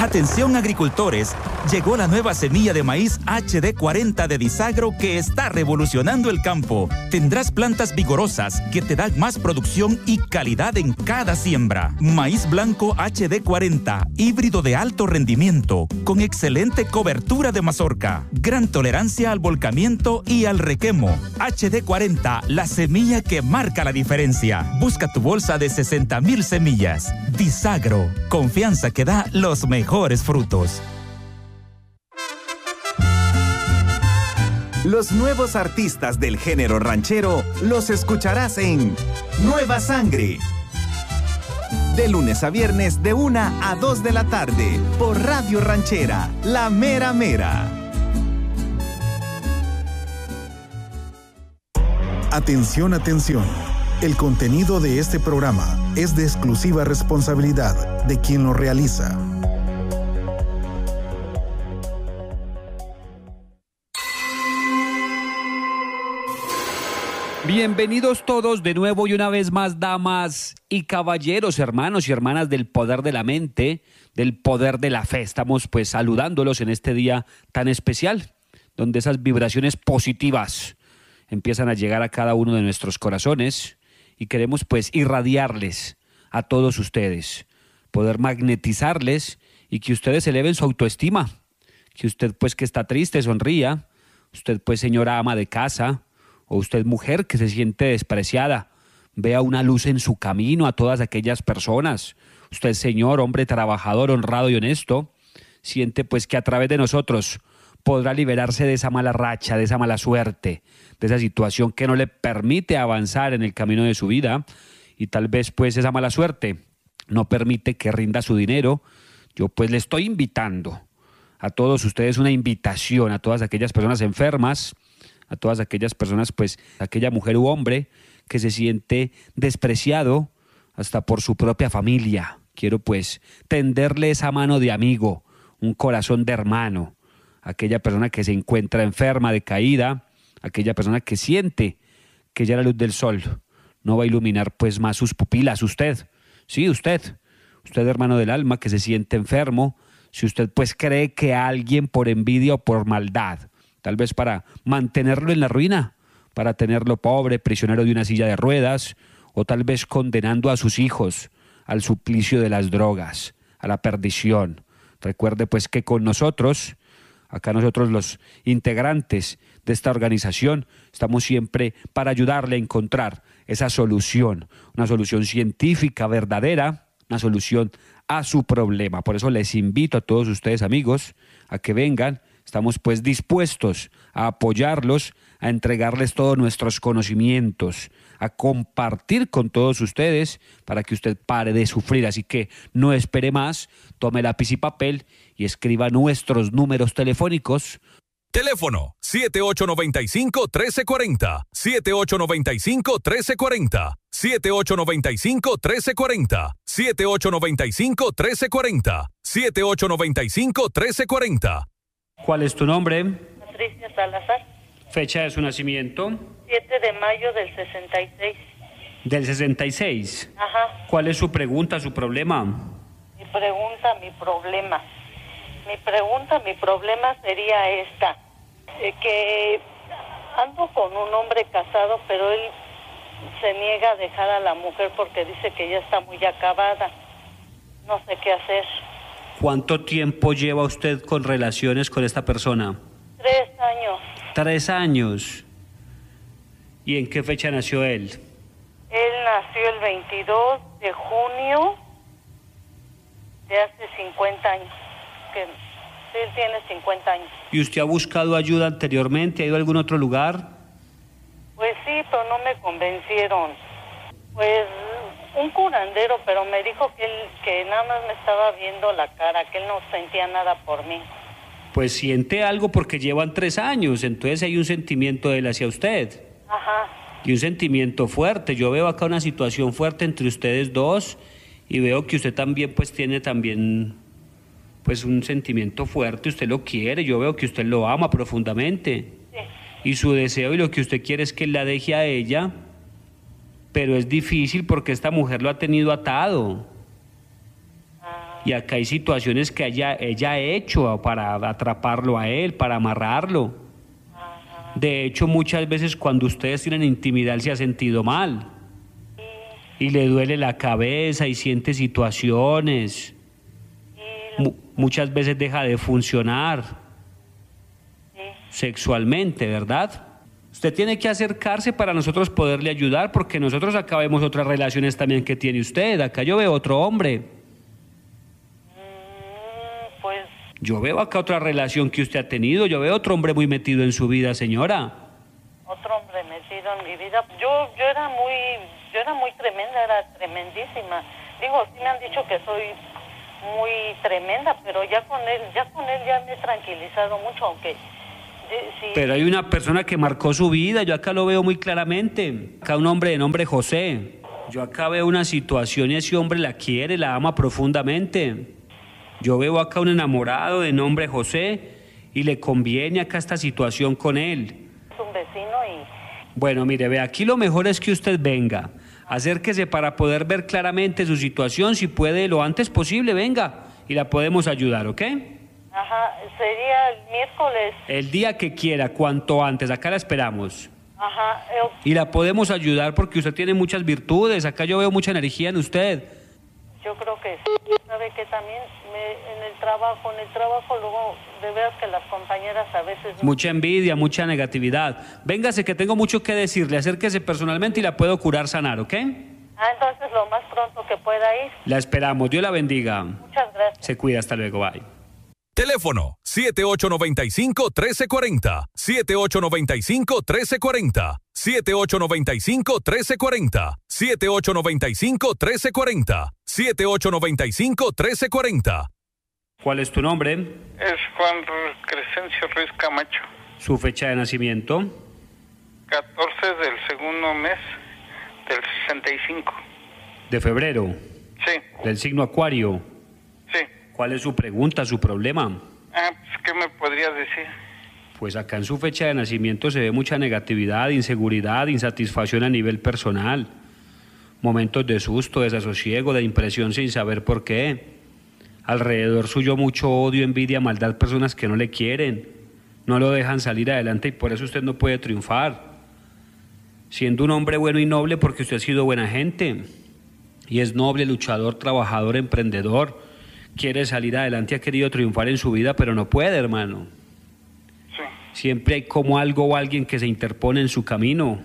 Atención agricultores, llegó la nueva semilla de maíz HD40 de Disagro que está revolucionando el campo. Tendrás plantas vigorosas que te dan más producción y calidad en cada siembra. Maíz blanco HD40, híbrido de alto rendimiento, con excelente cobertura de mazorca, gran tolerancia al volcamiento y al requemo. HD40, la semilla que marca la diferencia. Busca tu bolsa de 60,000 semillas. Disagro, confianza que da los mejores frutos. Los nuevos artistas del género ranchero los escucharás en Nueva Sangre. De lunes a viernes de 1 a 2 de la tarde por Radio Ranchera, La Mera Mera. Atención, atención. El contenido de este programa es de exclusiva responsabilidad de quien lo realiza. Bienvenidos todos de nuevo y una vez más, damas y caballeros, hermanos y hermanas del poder de la mente, del poder de la fe. Estamos pues saludándolos en este día tan especial, donde esas vibraciones positivas empiezan a llegar a cada uno de nuestros corazones y queremos pues irradiarles a todos ustedes, poder magnetizarles y que ustedes eleven su autoestima, que usted pues que está triste sonría, usted pues señora ama de casa, o usted mujer que se siente despreciada, vea una luz en su camino a todas aquellas personas. Usted señor, hombre trabajador, honrado y honesto, siente pues que a través de nosotros podrá liberarse de esa mala racha, de esa mala suerte, de esa situación que no le permite avanzar en el camino de su vida y tal vez pues esa mala suerte no permite que rinda su dinero. Yo pues le estoy invitando a todos ustedes, una invitación a todas aquellas personas enfermas, a todas aquellas personas, pues, aquella mujer u hombre que se siente despreciado hasta por su propia familia. Quiero, pues, tenderle esa mano de amigo, un corazón de hermano, aquella persona que se encuentra enferma, decaída, aquella persona que siente que ya la luz del sol no va a iluminar, pues, más sus pupilas. Usted, sí, usted hermano del alma que se siente enfermo, si usted, pues, cree que alguien por envidia o por maldad, tal vez para mantenerlo en la ruina, para tenerlo pobre, prisionero de una silla de ruedas, o tal vez condenando a sus hijos al suplicio de las drogas, a la perdición. Recuerde pues que con nosotros, acá nosotros los integrantes de esta organización, estamos siempre para ayudarle a encontrar esa solución, una solución científica verdadera, una solución a su problema. Por eso les invito a todos ustedes, amigos, a que vengan. Estamos pues dispuestos a apoyarlos, a entregarles todos nuestros conocimientos, a compartir con todos ustedes para que usted pare de sufrir. Así que no espere más, tome lápiz y papel y escriba nuestros números telefónicos. Teléfono 7895-1340, 7895-1340, 7895-1340, 7895-1340, 7895-1340. ¿Cuál es tu nombre? Patricia Salazar. Fecha de su nacimiento. 7 de mayo del 66. Del 66. Ajá. ¿Cuál es su pregunta, su problema? Mi problema sería esta. Que ando con un hombre casado, pero él se niega a dejar a la mujer porque dice que ya está muy acabada. No sé qué hacer. ¿Cuánto tiempo lleva usted con relaciones con esta persona? 3 años. 3 años. ¿Y en qué fecha nació él? Él nació el 22 de junio de hace 50 años. Él tiene 50 años. ¿Y usted ha buscado ayuda anteriormente? ¿Ha ido a algún otro lugar? Pues sí, pero no me convencieron. Pues un curandero, pero me dijo que nada más me estaba viendo la cara, que él no sentía nada por mí. Pues siente algo porque llevan 3 años, entonces hay un sentimiento de él hacia usted. Ajá. Y un sentimiento fuerte. Yo veo acá una situación fuerte entre ustedes dos y veo que usted también pues tiene también pues un sentimiento fuerte, usted lo quiere, yo veo que usted lo ama profundamente. Sí. Y su deseo y lo que usted quiere es que él la deje a ella, pero es difícil porque esta mujer lo ha tenido atado. Y acá hay situaciones que ella ha hecho para atraparlo a él, para amarrarlo. De hecho, muchas veces cuando ustedes tienen intimidad, él se ha sentido mal. Y le duele la cabeza y siente situaciones. Muchas veces deja de funcionar sexualmente, ¿verdad? Usted tiene que acercarse para nosotros poderle ayudar, porque nosotros acá vemos otras relaciones también que tiene usted. Acá yo veo otro hombre. Pues... Yo veo acá otra relación que usted ha tenido. Yo veo otro hombre muy metido en su vida, señora. Otro hombre metido en mi vida. Yo era muy tremenda, era tremendísima. Digo, sí me han dicho que soy muy tremenda, pero ya con él ya me he tranquilizado mucho, aunque... Sí. Pero hay una persona que marcó su vida, yo acá lo veo muy claramente. Acá un hombre de nombre José. Yo acá veo una situación y ese hombre la quiere, la ama profundamente. Yo veo acá un enamorado de nombre José y le conviene acá esta situación con él. Es un vecino y... Bueno, mire, ve, aquí lo mejor es que usted venga. Acérquese para poder ver claramente su situación, si puede lo antes posible, venga y la podemos ayudar, ¿ok? Ajá, sería el miércoles. El día que quiera, cuanto antes, acá la esperamos. Ajá. Y la podemos ayudar porque usted tiene muchas virtudes, acá yo veo mucha energía en usted. Yo creo que sí. Sabe que también en el trabajo luego de veras que las compañeras a veces... Mucha envidia, mucha negatividad. Véngase que tengo mucho que decirle, acérquese personalmente y la puedo curar, sanar, ¿ok? Entonces lo más pronto que pueda ir. La esperamos, Dios la bendiga. Muchas gracias. Se cuida, hasta luego, bye. Teléfono 7895-1340, 7895-1340, 7895-1340, 7895-1340, 7895-1340. ¿Cuál es tu nombre? Es Juan Crescencio Ruiz Camacho. ¿Su fecha de nacimiento? 14 del segundo mes del 65. ¿De febrero? Sí. ¿Del signo Acuario? Sí. ¿Cuál es su pregunta, su problema? Pues, ¿qué me podrías decir? Pues acá en su fecha de nacimiento se ve mucha negatividad, inseguridad, insatisfacción a nivel personal. Momentos de susto, desasosiego, de impresión sin saber por qué. Alrededor suyo mucho odio, envidia, maldad, personas que no le quieren. No lo dejan salir adelante y por eso usted no puede triunfar. Siendo un hombre bueno y noble porque usted ha sido buena gente. Y es noble, luchador, trabajador, emprendedor. Quiere salir adelante, ha querido triunfar en su vida, pero no puede, hermano. Sí. Siempre hay como algo o alguien que se interpone en su camino.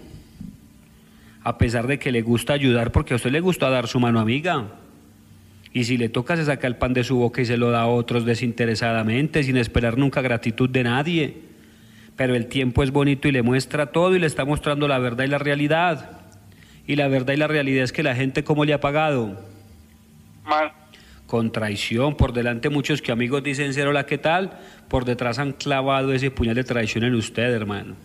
A pesar de que le gusta ayudar, porque a usted le gusta dar su mano amiga. Y si le toca, se saca el pan de su boca y se lo da a otros desinteresadamente, sin esperar nunca gratitud de nadie. Pero el tiempo es bonito y le muestra todo y le está mostrando la verdad y la realidad. Y la verdad y la realidad es que la gente, ¿cómo le ha pagado? Mal. Con traición. Por delante muchos que amigos dicen ser hola, ¿qué tal? Por detrás han clavado ese puñal de traición en usted, hermano.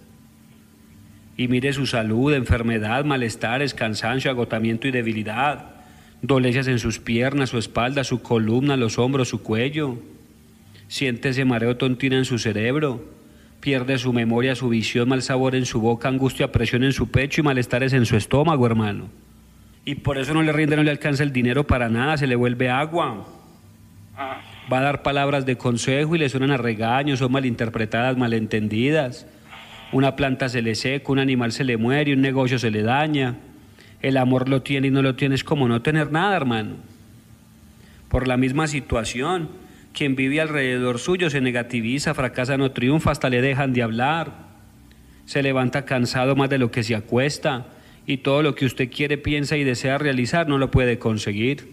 Y mire su salud, enfermedad, malestares, cansancio, agotamiento y debilidad. Dolencias en sus piernas, su espalda, su columna, los hombros, su cuello. Siente ese mareo, tontina en su cerebro. Pierde su memoria, su visión, mal sabor en su boca, angustia, presión en su pecho y malestares en su estómago, hermano. Y por eso no le rinde, no le alcanza el dinero para nada, se le vuelve agua. Va a dar palabras de consejo y le suenan a regaños, son malinterpretadas, malentendidas. Una planta se le seca, un animal se le muere, un negocio se le daña. El amor lo tiene y no lo tiene, es como no tener nada, hermano. Por la misma situación, quien vive alrededor suyo se negativiza, fracasa, no triunfa, hasta le dejan de hablar. Se levanta cansado más de lo que se acuesta. Y todo lo que usted quiere, piensa y desea realizar no lo puede conseguir.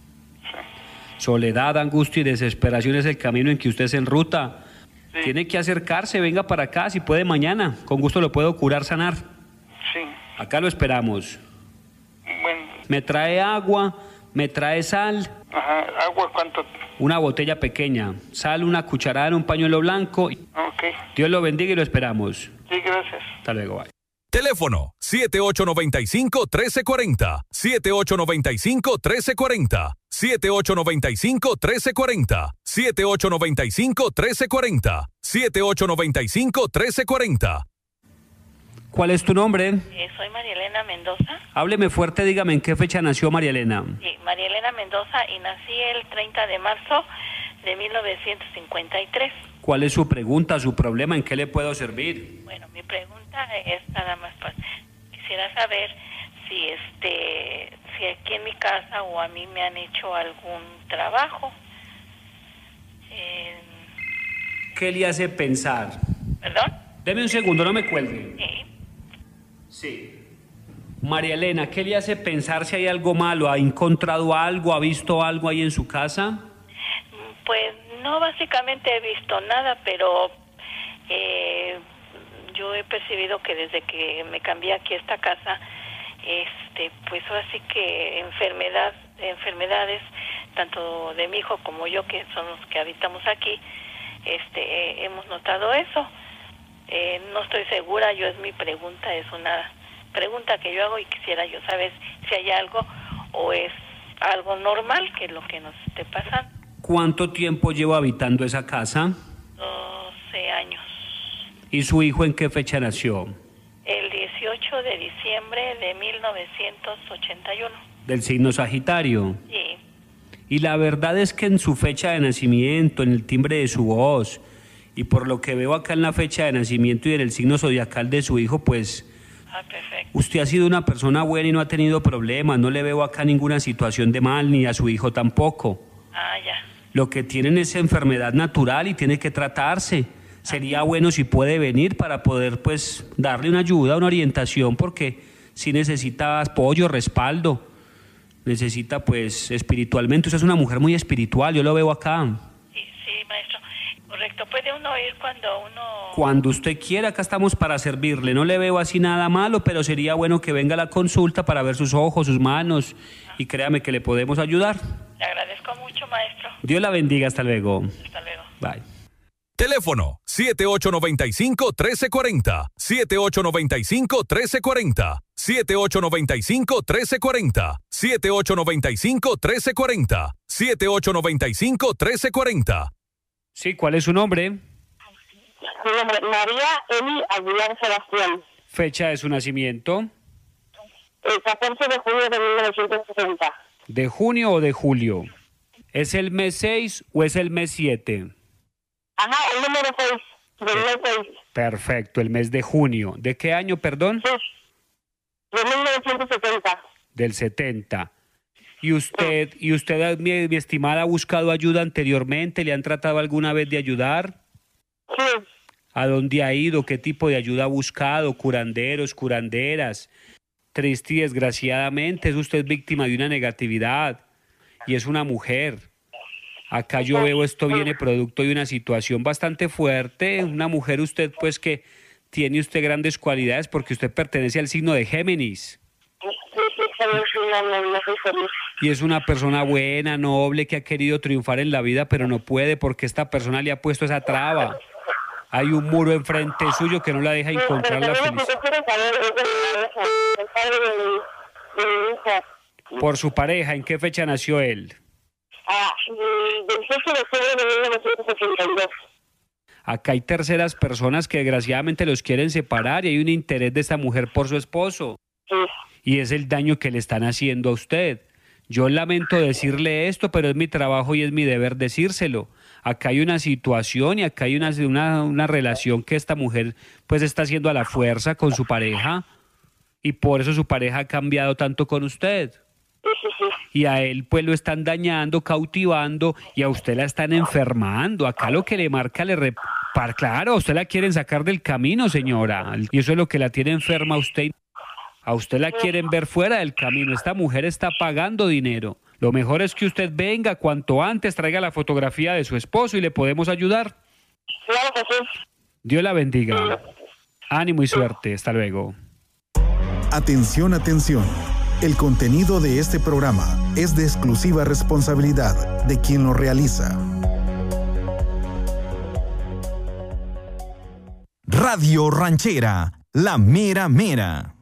Soledad, angustia y desesperación es el camino en que usted se enruta. Sí. Tiene que acercarse, venga para acá, si puede mañana. Con gusto lo puedo curar, sanar. Sí. Acá lo esperamos. Bueno. Me trae agua, me trae sal. Ajá, ¿agua cuánto? Una botella pequeña. Sal, una cucharada en un pañuelo blanco. Ok. Dios lo bendiga y lo esperamos. Sí, gracias. Hasta luego, bye. Teléfono 7895-1340, 7895-1340, 7895-1340, 7895-1340, 7895-1340. ¿Cuál es tu nombre? Soy María Elena Mendoza. Hábleme fuerte, dígame en qué fecha nació María Elena. Sí, María Elena Mendoza, y nací el 30 de marzo de 1953. ¿Cuál es su pregunta, su problema? ¿En qué le puedo servir? Bueno, mi pregunta es nada más, pues, quisiera saber si aquí en mi casa o a mí me han hecho algún trabajo. ¿Qué le hace pensar? ¿Perdón? Deme un segundo, no me cuelgue. Sí. Sí. María Elena, ¿qué le hace pensar si hay algo malo? ¿Ha encontrado algo? ¿Ha visto algo ahí en su casa? Pues no, básicamente he visto nada, pero yo he percibido que desde que me cambié aquí a esta casa, pues ahora sí que enfermedades, tanto de mi hijo como yo, que son los que habitamos aquí, hemos notado eso. No estoy segura, es mi pregunta, es una pregunta que yo hago y quisiera yo saber si hay algo o es algo normal que es lo que nos esté pasando. ¿Cuánto tiempo lleva habitando esa casa? 12 años. ¿Y su hijo en qué fecha nació? El 18 de diciembre de 1981. ¿Del signo Sagitario? Sí. Y la verdad es que en su fecha de nacimiento, en el timbre de su voz, y por lo que veo acá en la fecha de nacimiento y en el signo zodiacal de su hijo, pues Perfecto. usted ha sido una persona buena y no ha tenido problemas. No le veo acá ninguna situación de mal, ni a su hijo tampoco. Ya. Lo que tienen es enfermedad natural y tiene que tratarse. Sería bueno si puede venir para poder pues darle una ayuda, una orientación, porque si necesita apoyo, respaldo, necesita pues espiritualmente. Usted es una mujer muy espiritual, yo lo veo acá. Sí, maestro. Correcto, puede uno ir cuando Cuando usted quiera, acá estamos para servirle. No le veo así nada malo, pero sería bueno que venga a la consulta para ver sus ojos, sus manos, y créame que le podemos ayudar. Le agradezco mucho, maestro. Dios la bendiga, hasta luego. Hasta luego. Bye. Teléfono 7895-1340, 7895-1340, 7895-1340, 7895-1340, 7895-1340. Sí, ¿cuál es su nombre? Mi nombre María Eli Aguilar Sebastián. Fecha de su nacimiento. El 14 de junio de 1960. ¿De junio o de julio? ¿Es el mes 6 o es el mes 7? Ajá, el número 6. Del mes 6. Perfecto, el mes de junio. ¿De qué año, perdón? Sí. De 1970. Del 70. ¿Y usted, mi estimada, ha buscado ayuda anteriormente? ¿Le han tratado alguna vez de ayudar? Sí. ¿A dónde ha ido? ¿Qué tipo de ayuda ha buscado? ¿Curanderos, curanderas? Triste y desgraciadamente es usted víctima de una negatividad y es una mujer. Acá yo veo esto viene producto de una situación bastante fuerte. Una mujer usted pues que tiene usted grandes cualidades porque usted pertenece al signo de Géminis. Y es una persona buena, noble, que ha querido triunfar en la vida, pero no puede porque esta persona le ha puesto esa traba. Hay un muro enfrente suyo que no la deja encontrar la felicidad. Por su pareja, ¿en qué fecha nació él? Del 6 de octubre de 1982. Acá hay terceras personas que desgraciadamente los quieren separar y hay un interés de esta mujer por su esposo. Sí. Y es el daño que le están haciendo a usted. Yo lamento decirle esto, pero es mi trabajo y es mi deber decírselo. Acá hay una situación y acá hay una relación que esta mujer pues está haciendo a la fuerza con su pareja y por eso su pareja ha cambiado tanto con usted. Y a él pues lo están dañando, cautivando y a usted la están enfermando. Acá lo que le marca claro, a usted la quieren sacar del camino, señora. Y eso es lo que la tiene enferma a usted. A usted la quieren ver fuera del camino. Esta mujer está pagando dinero. Lo mejor es que usted venga cuanto antes, traiga la fotografía de su esposo y le podemos ayudar. Claro que sí. Dios la bendiga. Ánimo y suerte. Hasta luego. Atención, atención. El contenido de este programa es de exclusiva responsabilidad de quien lo realiza. Radio Ranchera, la mera mera.